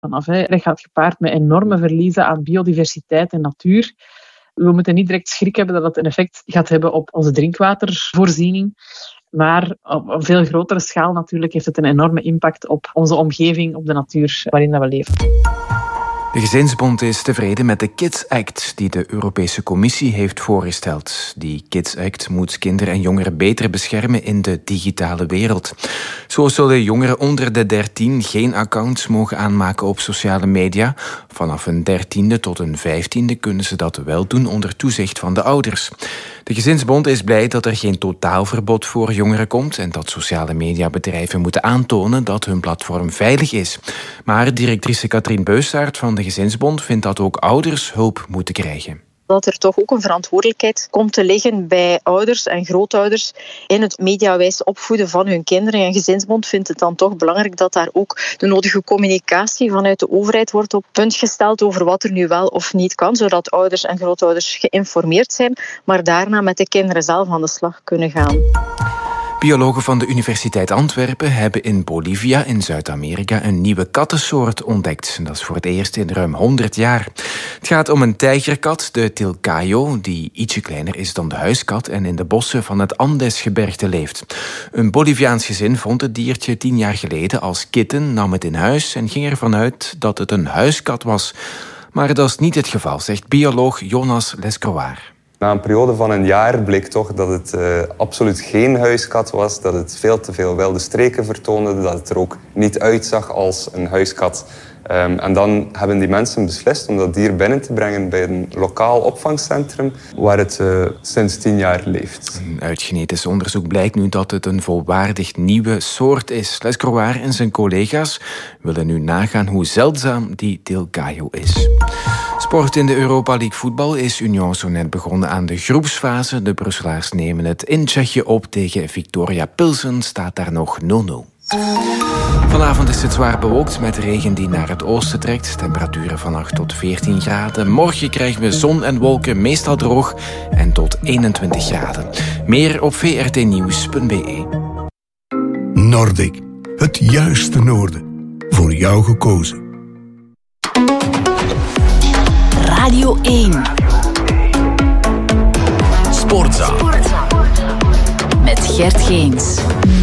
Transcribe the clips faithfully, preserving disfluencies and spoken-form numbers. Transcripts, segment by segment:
vanaf. Hè. Dat gaat gepaard met enorme verliezen aan biodiversiteit en natuur. We moeten niet direct schrik hebben dat het een effect gaat hebben op onze drinkwatervoorziening. Maar op een veel grotere schaal natuurlijk heeft het een enorme impact op onze omgeving, op de natuur waarin we leven. De Gezinsbond is tevreden met de Kids Act die de Europese Commissie heeft voorgesteld. Die Kids Act moet kinderen en jongeren beter beschermen in de digitale wereld. Zo zullen jongeren onder de dertien geen accounts mogen aanmaken op sociale media. Vanaf een dertiende tot een vijftiende kunnen ze dat wel doen onder toezicht van de ouders. De Gezinsbond is blij dat er geen totaalverbod voor jongeren komt en dat sociale mediabedrijven moeten aantonen dat hun platform veilig is. Maar directrice Katrien Beusaert van de Gezinsbond vindt dat ook ouders hulp moeten krijgen. Dat er toch ook een verantwoordelijkheid komt te liggen bij ouders en grootouders in het mediawijs opvoeden van hun kinderen. En Gezinsbond vindt het dan toch belangrijk dat daar ook de nodige communicatie vanuit de overheid wordt op punt gesteld over wat er nu wel of niet kan, zodat ouders en grootouders geïnformeerd zijn, maar daarna met de kinderen zelf aan de slag kunnen gaan. Biologen van de Universiteit Antwerpen hebben in Bolivia in Zuid-Amerika een nieuwe kattensoort ontdekt. Dat is voor het eerst in ruim honderd jaar. Het gaat om een tijgerkat, de Tilcayo, die ietsje kleiner is dan de huiskat en in de bossen van het Andesgebergte leeft. Een Boliviaans gezin vond het diertje tien jaar geleden als kitten, nam het in huis en ging ervan uit dat het een huiskat was. Maar dat is niet het geval, zegt bioloog Jonas Lescroar. Na een periode van een jaar bleek toch dat het uh, absoluut geen huiskat was. Dat het veel te veel wilde streken vertoonde. Dat het er ook niet uitzag als een huiskat. Um, en dan hebben die mensen beslist om dat dier binnen te brengen bij een lokaal opvangcentrum waar het uh, sinds tien jaar leeft. Uit genetisch onderzoek blijkt nu dat het een volwaardig nieuwe soort is. Lescroar en zijn collega's willen nu nagaan hoe zeldzaam die Tilcayo is. Sport in de Europa League voetbal is Union zo net begonnen aan de groepsfase. De Brusselaars nemen het in Tsjechië op tegen Viktoria Pilsen. Staat daar nog nul nul. Vanavond is het zwaar bewolkt met regen die naar het oosten trekt. Temperaturen van acht tot veertien graden. Morgen krijgen we zon en wolken, meestal droog en tot eenentwintig graden. Meer op v r t nieuws punt b e. Nordic, het juiste noorden. Voor jou gekozen. Radio één. Sportza. Met Gert Geens.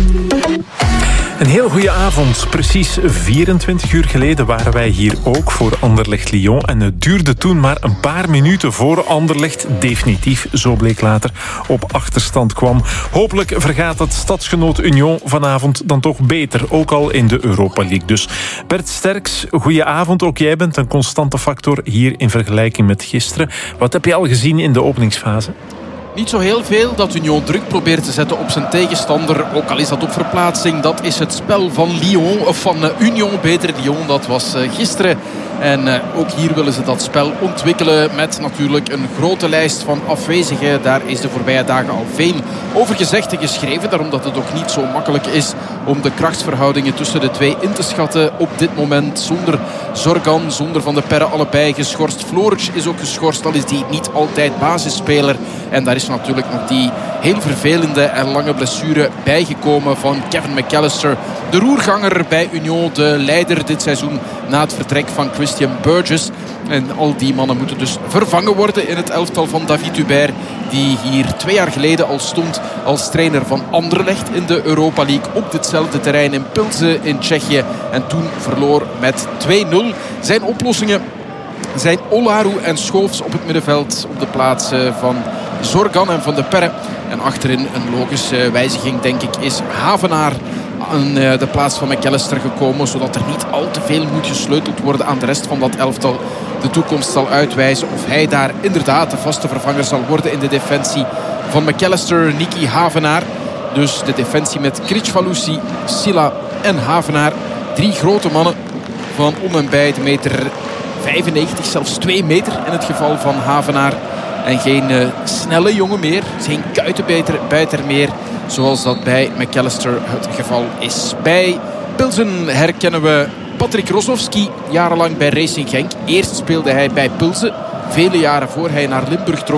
Een heel goede avond. Precies vierentwintig uur geleden waren wij hier ook voor Anderlecht-Lyon. En het duurde toen maar een paar minuten voor Anderlecht definitief, zo bleek later, op achterstand kwam. Hopelijk vergaat het stadsgenoot Union vanavond dan toch beter. Ook al in de Europa League dus. Bert Sterks, goeie avond. Ook jij bent een constante factor hier in vergelijking met gisteren. Wat heb je al gezien in de openingsfase? Niet zo heel veel. Dat Union druk probeert te zetten op zijn tegenstander. Ook al is dat op verplaatsing. Dat is het spel van Lyon. Of van Union, beter. Lyon, dat was gisteren. En uh, ook hier willen ze dat spel ontwikkelen. Met natuurlijk een grote lijst van afwezigen. Daar is de voorbije dagen al veel over gezegd en geschreven. Daarom dat het ook niet zo makkelijk is om de krachtsverhoudingen tussen de twee in te schatten. Op dit moment zonder Zorgan, zonder Van de Perre, allebei geschorst. Floric is ook geschorst. Al is die niet altijd basisspeler. En daar is natuurlijk nog die heel vervelende en lange blessure bijgekomen van Kevin McAllister. De roerganger bij Union, de leider dit seizoen na het vertrek van Christian Burgess. En al die mannen moeten dus vervangen worden in het elftal van David Hubert, die hier twee jaar geleden al stond als trainer van Anderlecht in de Europa League op ditzelfde terrein in Pilsen in Tsjechië. En toen verloor met twee nul. Zijn oplossingen zijn Olaru en Schoofs op het middenveld op de plaats van Zorgan en Van de Perre. En achterin een logische wijziging, denk ik, is Havenaar aan de plaats van McAllister gekomen, zodat er niet al te veel moet gesleuteld worden aan de rest van dat elftal. De toekomst zal uitwijzen of hij daar inderdaad de vaste vervanger zal worden in de defensie van McAllister, Niki Havenaar. Dus de defensie met Kricfalusi, Silla en Havenaar. Drie grote mannen van om en bij de meter vijfennegentig, zelfs twee meter in het geval van Havenaar. En geen uh, snelle jongen meer, geen kuitenbijter meer, zoals dat bij McAllister het geval is. Bij Pilsen herkennen we Patrick Rosowski, jarenlang bij Racing Genk. Eerst speelde hij bij Pilsen, vele jaren voor hij naar Limburg trok.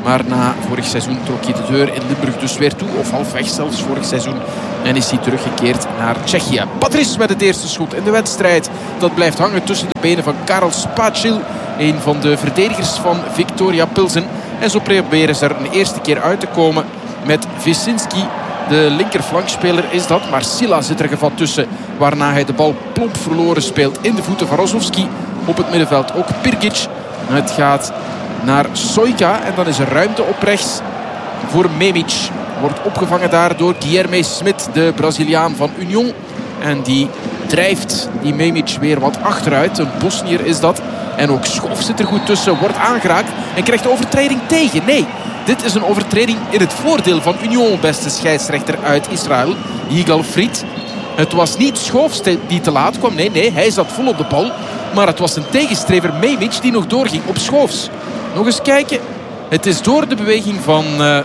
Maar na vorig seizoen trok hij de deur in Limburg dus weer toe. Of halfweg zelfs vorig seizoen. En is hij teruggekeerd naar Tsjechië. Patrice met het eerste schot in de wedstrijd. Dat blijft hangen tussen de benen van Karel Spacil. Een van de verdedigers van Viktoria Pilsen. En zo proberen ze er een eerste keer uit te komen met Wyszynski. De linkerflankspeler is dat. Maar Silla zit er gevat tussen. Waarna hij de bal plomp verloren speelt in de voeten van Rozovski. Op het middenveld ook Pirgic. Het gaat naar Sojka. En dan is er ruimte op rechts voor Memic. Wordt opgevangen daar door Guilherme Smit, de Braziliaan van Union. En die drijft die Memic weer wat achteruit. Een Bosnier is dat. En ook Schoof zit er goed tussen. Wordt aangeraakt en krijgt de overtreding tegen. Nee, dit is een overtreding in het voordeel van Union. Beste scheidsrechter uit Israël, Yigal Fried. Het was niet Schoofs die te laat kwam. Nee, nee, hij zat vol op de bal. Maar het was een tegenstrever, Memic, die nog doorging op Schoofs. Nog eens kijken. Het is door de beweging van... Uh,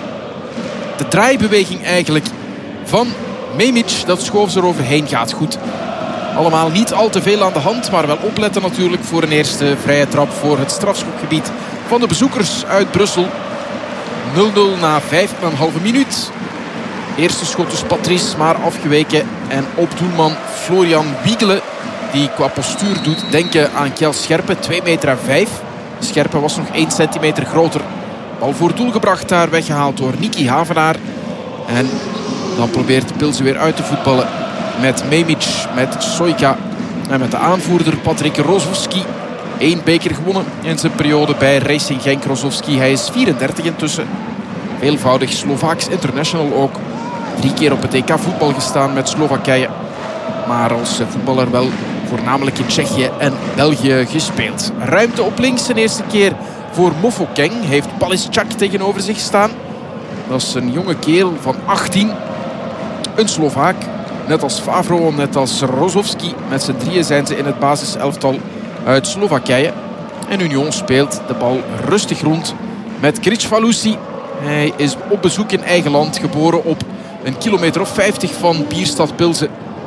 de draaibeweging eigenlijk van Memic dat Schoofs er overheen gaat. Goed. Allemaal niet al te veel aan de hand. Maar wel opletten natuurlijk voor een eerste vrije trap voor het strafschopgebied van de bezoekers uit Brussel. nul nul na vijf en een halve minuut. Eerste schot dus Patrice, maar afgeweken. En op doelman Florian Wiegele, die qua postuur doet denken aan Kjell Scherpe. twee meter vijf. Scherpe was nog één centimeter groter. Bal voor doel gebracht daar, weggehaald door Niki Havenaar. En dan probeert Pilsen weer uit te voetballen met Memic, met Sojka en met de aanvoerder Patrik Rozovski. Eén beker gewonnen in zijn periode bij Racing Genk. Rozovski, hij is vierendertig intussen. Veelvoudig Slovaaks international ook. Drie keer op het E K voetbal gestaan met Slowakije. Maar als voetballer wel voornamelijk in Tsjechië en België gespeeld. Ruimte op links, een eerste keer voor Mofokeng. Heeft Palischak tegenover zich staan. Dat is een jonge kerel van achttien. Een Slovaak. Net als Favro, net als Rozovski. Met z'n drieën zijn ze in het basiselftal uit Slowakije. En Union speelt de bal rustig rond met Kricfalusi. Hij is op bezoek in eigen land. Geboren op een kilometer of vijftig van Bierstad Pilsen.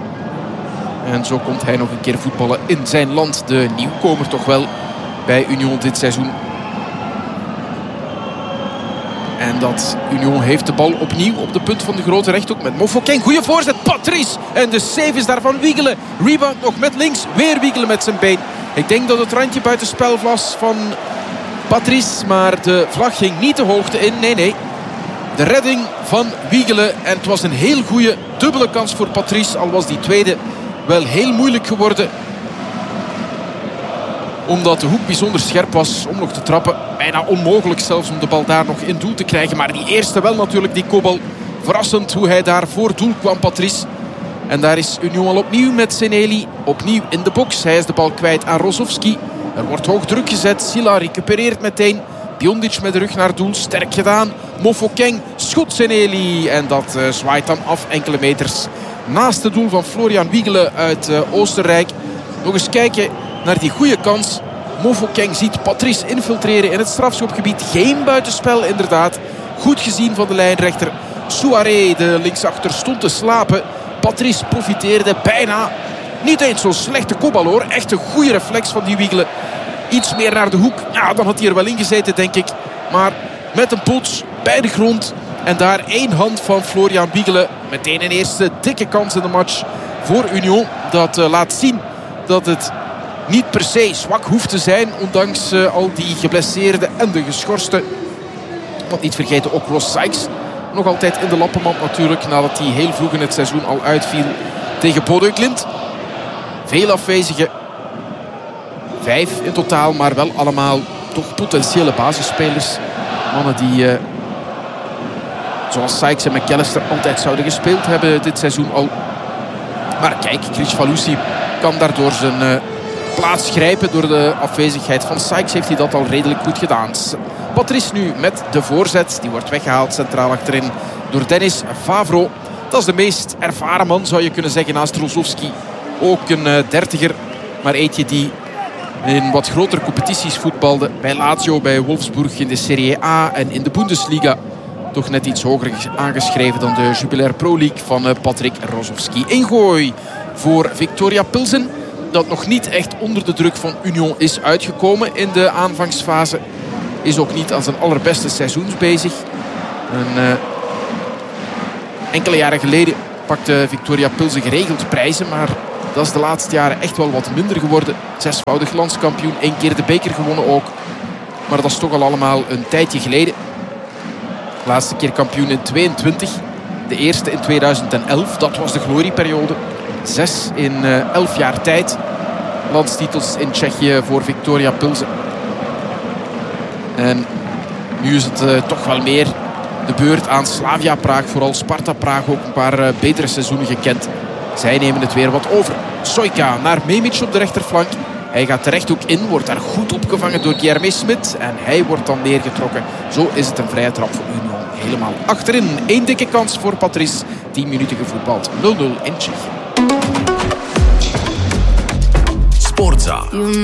En zo komt hij nog een keer voetballen in zijn land. De nieuwkomer toch wel bij Union dit seizoen. En dat Union heeft de bal opnieuw op de punt van de grote rechthoek met Mofokeng. Goeie voorzet, Patrice. En de save is daar van Wiegele. Rebound nog met links. Weer Wiegele met zijn been. Ik denk dat het randje buitenspel was van Patrice. Maar de vlag ging niet de hoogte in. Nee, nee. De redding van Wiegele. En het was een heel goede dubbele kans voor Patrice. Al was die tweede wel heel moeilijk geworden. Omdat de hoek bijzonder scherp was om nog te trappen. Bijna onmogelijk zelfs om de bal daar nog in doel te krijgen. Maar die eerste wel natuurlijk, die kopbal. Verrassend hoe hij daar voor doel kwam, Patrice. En daar is Union al opnieuw met Seneli. Opnieuw in de box. Hij is de bal kwijt aan Rozovski. Er wordt hoog druk gezet. Silla recupereert meteen. Biondic met de rug naar doel. Sterk gedaan. Mofokeng. Schot Seneli. En dat uh, zwaait dan af enkele meters naast het doel van Florian Wiegele uit uh, Oostenrijk. Nog eens kijken naar die goede kans. Mofokeng ziet Patrice infiltreren in het strafschopgebied. Geen buitenspel inderdaad. Goed gezien van de lijnrechter. Souaré, de linksachter, stond te slapen. Patrice profiteerde bijna. Niet eens zo'n slechte kopbal hoor. Echt een goede reflex van die Wiegele. Iets meer naar de hoek. Ja, dan had hij er wel in gezeten denk ik. Maar met een pots bij de grond. En daar één hand van Florian Wiegele. Meteen een eerste dikke kans in de match voor Union. Dat uh, laat zien dat het niet per se zwak hoeft te zijn. Ondanks uh, al die geblesseerden en de geschorsten. Want niet vergeten ook Ross Sykes. Nog altijd in de lappenmand natuurlijk. Nadat hij heel vroeg in het seizoen al uitviel tegen Bodø Glimt. Veel afwezigen. Vijf in totaal. Maar wel allemaal toch potentiële basisspelers. Mannen die... Uh, zoals Sykes en McAllister altijd zouden gespeeld hebben dit seizoen al. Maar kijk, Kricfalusi kan daardoor zijn uh, plaats grijpen. Door de afwezigheid van Sykes heeft hij dat al redelijk goed gedaan. Patrice nu met de voorzet. Die wordt weggehaald centraal achterin door Dennis Favro. Dat is de meest ervaren man zou je kunnen zeggen naast Rozovski. Ook een uh, dertiger. Maar eentje die in wat grotere competities voetbalde. Bij Lazio, bij Wolfsburg in de Serie A en in de Bundesliga. Toch net iets hoger aangeschreven dan de Jubilair Pro League van Patrik Rozovski. Ingooi voor Viktoria Pilsen. Dat nog niet echt onder de druk van Union is uitgekomen in de aanvangsfase. is ook niet aan zijn allerbeste seizoens bezig. En, uh, enkele jaren geleden pakte Viktoria Pilsen geregeld prijzen, maar dat is de laatste jaren echt wel wat minder geworden. Zesvoudig landskampioen, één keer de beker gewonnen ook. Maar dat is toch al allemaal een tijdje geleden. De laatste keer kampioen in tweeëntwintig. De eerste in tweeduizend elf, dat was de glorieperiode. Zes in uh, elf jaar tijd. Landstitels in Tsjechië voor Viktoria Pilsen. En nu is het uh, toch wel meer de beurt aan Slavia Praag. Vooral Sparta Praag ook een paar uh, betere seizoenen gekend. Zij nemen het weer wat over. Sojka naar Memic op de rechterflank. Hij gaat terecht ook in, wordt daar goed opgevangen door Guilherme Smit. En hij wordt dan neergetrokken. Zo is het een vrije trap voor Union. Helemaal achterin. Eén dikke kans voor Patrice. tien minuten gevoetbald. nul nul in Tsjechië. Sportza.